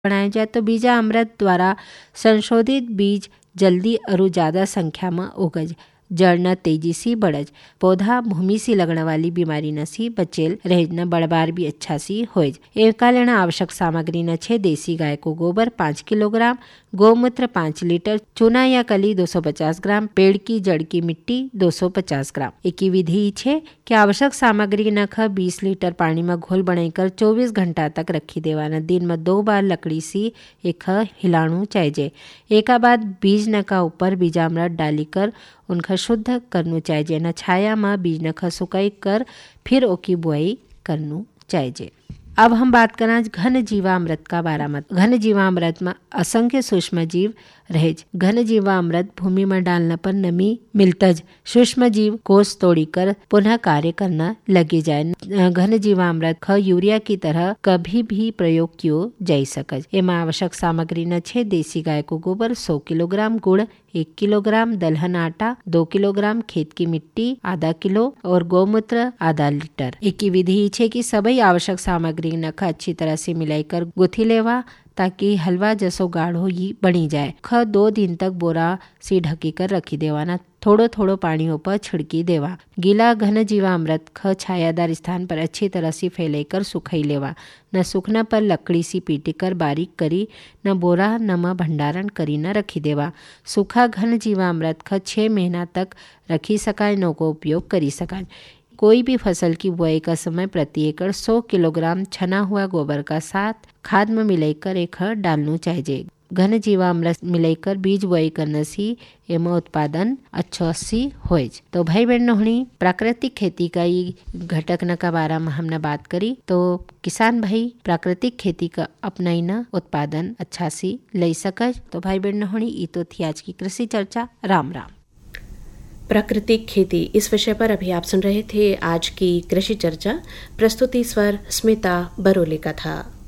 बनाया जाए तो बीजा अमृत द्वारा संशोधित बीज जल्दी और ज़्यादा संख्या में उगज, जड़ न तेजी से बढ़ज, पौधा भूमि से लगने वाली बीमारी न सी बचेल रहेज न बढ़बार भी अच्छा सी होज। एका लेना आवश्यक सामग्री न छे देसी गाय को गोबर 5 किलोग्राम, गोमूत्र 5 लीटर, चूना या कली 250 ग्राम, पेड़ की जड़ की मिट्टी 250 ग्राम। एक ही विधि छे कि आवश्यक सामग्री न 20 लीटर पानी में घोल बनाकर 24 घंटा तक रखी देवाना। दिन में 2 बार लकड़ी से एक हिलाणु चाहिए। एका बाद बीज न का ऊपर बीजामृत डालीकर उनका शुद्ध करनु चाहिए न छाया में बीज न सुकाई कर फिर ओकी बुआई करनु चाहिए। अब हम बात करें घन जीवामृत का बारे में। घन जीवामृत में असंख्य सूक्ष्म जीव रहेज। घन जीवामृत भूमि में डालने पर नमी मिलतज सूक्ष्म जीव कोष तोड़कर पुनः कार्य करना लगे जाए। घन जीवामृत ख यूरिया की तरह कभी भी प्रयोग कियो जा सकज। एमा आवश्यक सामग्री न छे देसी गाय को गोबर 100 किलोग्राम, गुड़ 1 किलोग्राम, दलहन आटा 2 किलोग्राम, खेत की मिट्टी आधा किलो और गोमूत्र आधा लीटर। एक विधि छे कि सभी आवश्यक सामग्री न अच्छी तरह से मिलाकर गुथी लेवा ताकि हलवा जसो गाढ़ो ही बनी जाए। 2 दिन तक बोरा से ढकी कर रखी देवाना। थोड़ो थोड़ो पानी पर छिड़की देवा। गीला घन जीवामृत छायादार स्थान पर अच्छी तरह से फैलाकर सुखाई लेवा। न सूखने पर लकड़ी से पीटी कर बारीक करी न बोरा न भंडारण करी न रखी देवा। सूखा घन जीवामृत 6 महीना तक रखी सकाय न को उपयोग करी सकाय। कोई भी फसल की बुआई का समय प्रति एकड़ 100 किलोग्राम छना हुआ गोबर का साथ खाद में मिलाकर एक डालना चाहिए। घन जीवामृत मिलाकर बीज बुआई करने से एमा उत्पादन अच्छा सी होए। तो भाई बहनों प्राकृतिक खेती का ये घटक न का बारे में हमने बात करी। तो किसान भाई प्राकृतिक खेती का अपनाइना उत्पादन अच्छा सी ले सकज। तो भाई बहनों ये तो थी आज की कृषि चर्चा। राम राम। प्राकृतिक खेती इस विषय पर अभी आप सुन रहे थे आज की कृषि चर्चा। प्रस्तुति स्वर स्मिता बरोले का था।